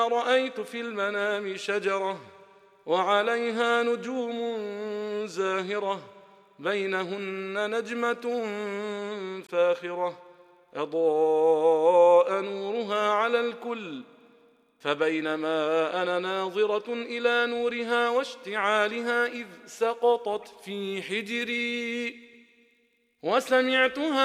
رأيت في المنام شجرة وعليها نجوم زاهرة بينهن نجمة فاخرة أضاء نورها على الكل، فبينما أنا ناظرة إلى نورها واشتعالها إذ سقطت في حجري وسمعتها